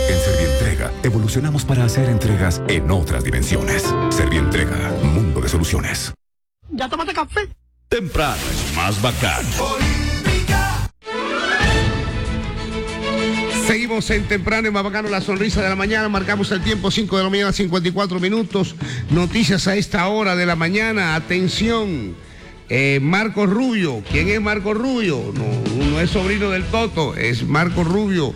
En Servientrega, evolucionamos para hacer entregas en otras dimensiones. Servientrega, mundo de soluciones. ¿Ya tomaste café? Temprano es más bacano. Seguimos en Temprano y más bacano, la sonrisa de la mañana. Marcamos el tiempo, 5 de la mañana, 54 minutos. Noticias a esta hora de la mañana. Atención, Marco Rubio. ¿Quién es Marco Rubio? No es sobrino del Toto, es Marco Rubio.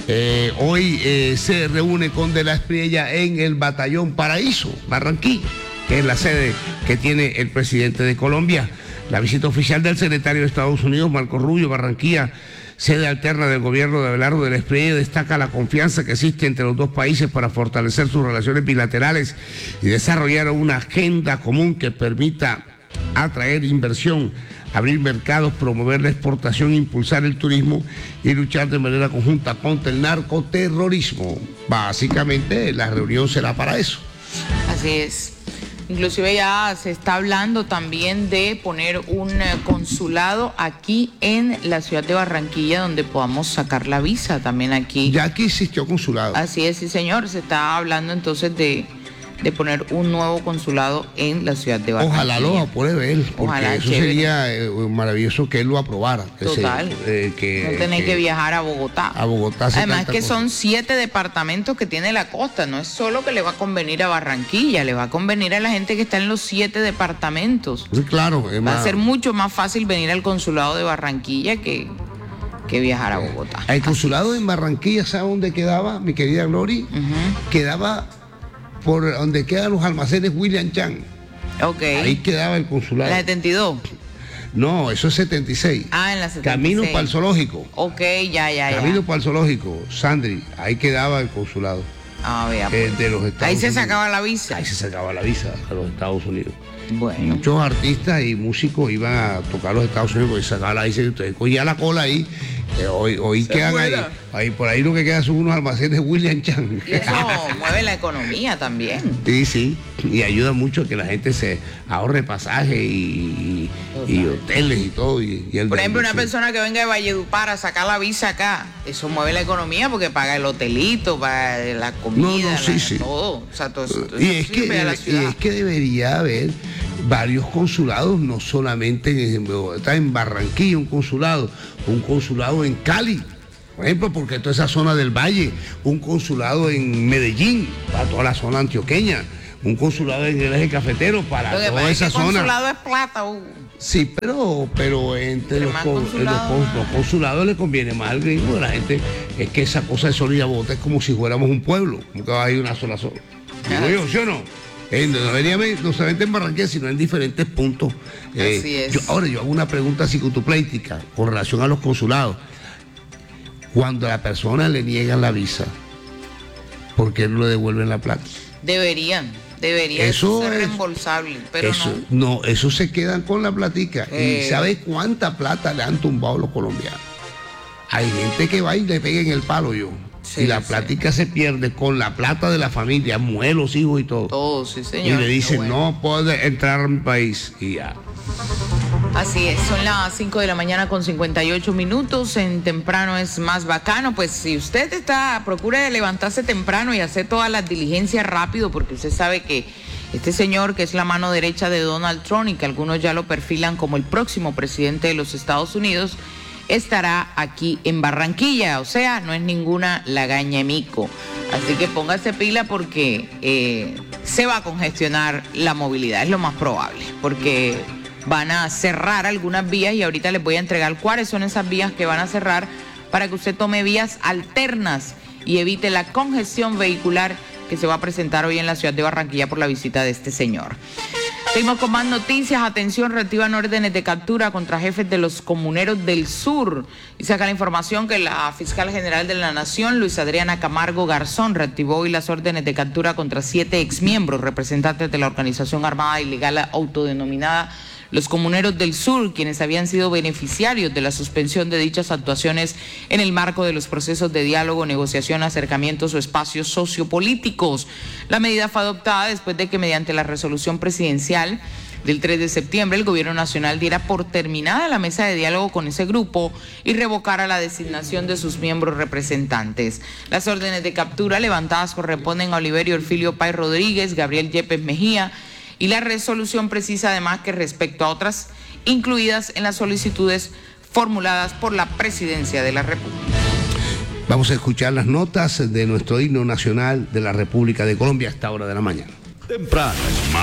Hoy se reúne con De la Espriella en el Batallón Paraíso, Barranquilla, que es la sede que tiene el presidente de Colombia. La visita oficial del secretario de Estados Unidos, Marco Rubio, Barranquilla, sede alterna del gobierno de Abelardo de la Espriella, destaca la confianza que existe entre los dos países para fortalecer sus relaciones bilaterales y desarrollar una agenda común que permita atraer inversión, abrir mercados, promover la exportación, impulsar el turismo y luchar de manera conjunta contra el narcoterrorismo. Básicamente la reunión será para eso. Así es. Inclusive ya se está hablando también de poner un consulado aquí en la ciudad de Barranquilla donde podamos sacar la visa también aquí. Ya aquí existió consulado. Así es, sí señor. Se está hablando entonces de poner un nuevo consulado en la ciudad de Barranquilla. Ojalá lo apruebe él, porque ojalá, eso chévere. Sería maravilloso que él lo aprobara. Total. No tener que viajar a Bogotá. A Bogotá. Además que son 7 departamentos que tiene la costa. No es solo que le va a convenir a Barranquilla, le va a convenir a la gente que está en los 7 departamentos. Sí, claro. Va a ser mucho más fácil venir al consulado de Barranquilla que viajar a Bogotá. El consulado en Barranquilla, ¿sabe dónde quedaba, mi querida Glory? Quedaba por donde quedan los almacenes William Chan. Ok. Ahí quedaba el consulado. ¿La 72? No, eso es 76. Ah, en la 76. Camino para el zoológico. Ok, ya. Camino para el zoológico, Sandri. Ahí quedaba el consulado. Ah, vea. De los Estados ahí se Unidos. sacaba la visa. Ahí se sacaba la visa a los Estados Unidos. Bueno. Muchos artistas y músicos iban a tocar los Estados Unidos porque sacaban la visa y ustedes cogían la cola ahí. Hoy quedan ahí, por ahí lo que queda son unos almacenes William Chan. Y eso mueve la economía también. Sí, y ayuda mucho a que la gente se ahorre pasaje y hoteles y todo. Por ejemplo, una persona que venga de Valledupar a sacar la visa acá, eso mueve la economía porque paga el hotelito, paga la comida, todo. O sea, todo eso es que debería haber varios consulados, no solamente en Barranquilla un consulado en Cali, por ejemplo, porque toda esa zona del Valle, un consulado en Medellín, para toda la zona antioqueña, un consulado en el eje cafetero, para toda esa zona. El consulado es plata. Sí, pero entre los consulados le conviene más al gringo, la gente, es que esa cosa de sol y bota es como si fuéramos un pueblo, como que va a ir una sola zona. Digo yo, ¿sí o no? No solamente en Barranquilla, sino en diferentes puntos. Así es. Yo hago una pregunta psicotoplética con relación a los consulados. Cuando a la persona le niegan la visa, ¿por qué no le devuelven la plata? Deberían eso ser reembolsable, pero no. Eso se quedan con la platica. ¿Y sabe cuánta plata le han tumbado los colombianos? Hay gente que va y le pega en el palo yo. Sí, y la plática se pierde con la plata de la familia, mujer, los hijos y todo. Todo, sí, señor. Y le dicen, no puede entrar a mi país. Y ya. Así es, son las 5 de la mañana con 58 minutos. En Temprano es más bacano. Pues si usted procure levantarse temprano y hacer todas las diligencias rápido, porque usted sabe que este señor, que es la mano derecha de Donald Trump y que algunos ya lo perfilan como el próximo presidente de los Estados Unidos, estará aquí en Barranquilla, o sea, no es ninguna lagaña mico. Así que póngase pila porque se va a congestionar la movilidad, es lo más probable, porque van a cerrar algunas vías y ahorita les voy a entregar cuáles son esas vías que van a cerrar para que usted tome vías alternas y evite la congestión vehicular que se va a presentar hoy en la ciudad de Barranquilla por la visita de este señor. Seguimos con más noticias. Atención, reactivan órdenes de captura contra jefes de los comuneros del sur. Y saca la información que la fiscal general de la Nación, Luis Adriana Camargo Garzón, reactivó hoy las órdenes de captura contra 7 exmiembros, representantes de la organización armada ilegal autodenominada Los Comuneros del Sur, quienes habían sido beneficiarios de la suspensión de dichas actuaciones en el marco de los procesos de diálogo, negociación, acercamientos o espacios sociopolíticos. La medida fue adoptada después de que mediante la resolución presidencial del 3 de septiembre, el gobierno nacional diera por terminada la mesa de diálogo con ese grupo y revocara la designación de sus miembros representantes. Las órdenes de captura levantadas corresponden a Oliverio Orfilio Pay Rodríguez, Gabriel Yepes Mejía, y la resolución precisa además que respecto a otras incluidas en las solicitudes formuladas por la Presidencia de la República. Vamos a escuchar las notas de nuestro himno nacional de la República de Colombia a esta hora de la mañana. Temprano es más